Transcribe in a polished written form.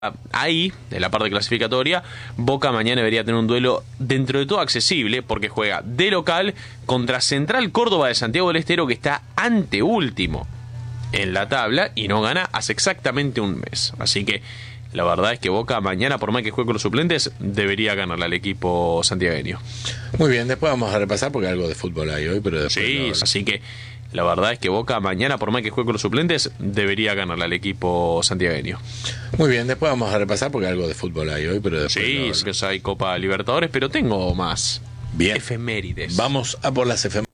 Ahí, en la parte clasificatoria, Boca mañana debería tener un duelo dentro de todo accesible, porque juega de local contra Central Córdoba de Santiago del Estero, que está anteúltimo en la tabla y no gana hace exactamente un mes. Así que la verdad es que Boca mañana, por más que juegue con los suplentes, debería ganarle al equipo santiagueño. Muy bien, después vamos a repasar porque algo de fútbol hay hoy, pero después Sí, así que la verdad es que Boca mañana, por más que juegue con los suplentes, debería ganarle al equipo santiagueño. Muy bien, después vamos a repasar porque algo de fútbol hay hoy, pero después Sí, que hay Copa Libertadores, pero tengo más bien. efemérides. Vamos a por las efemérides.